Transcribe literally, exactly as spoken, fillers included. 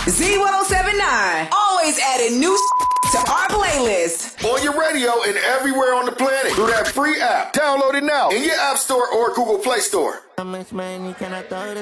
Z ten seventy-nine. Always adding new to our playlist. On your radio and everywhere on the planet through that free app. Download it now in your App Store or Google Play Store.